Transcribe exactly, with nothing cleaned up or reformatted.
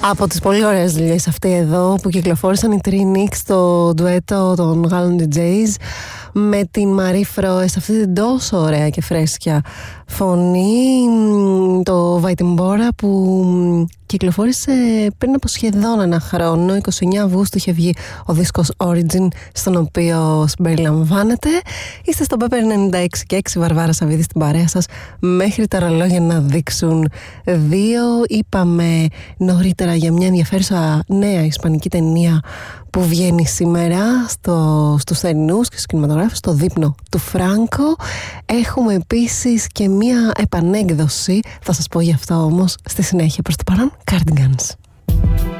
Από τις πολύ ωραίες δουλειές αυτή εδώ που κυκλοφόρησαν οι Trinix στο ντουέτο των Γάλλων ντι τζέις με την Μαρή Φρόε σε αυτή την τόσο ωραία και φρέσκια φωνή, το Βαϊτιμπόρα που κυκλοφόρησε πριν από σχεδόν ένα χρόνο. είκοσι εννέα Αυγούστου είχε βγει ο δίσκος Origin, στον οποίο συμπεριλαμβάνεται. Είστε στο Pepper ενενήντα έξι και έξι, Βαρβάρα Σαββίδη στην παρέα σας μέχρι τα ρολόγια να δείξουν δύο. Είπαμε νωρίτερα για μια ενδιαφέρουσα νέα ισπανική ταινία που βγαίνει σήμερα στο, στους θερινούς και στους κινηματογράφους, στο δείπνο του Φράνκο. Έχουμε επίσης και μια επανέκδοση, θα σας πω γι' αυτό όμως στη συνέχεια. Προς το παρόν, Cardigans.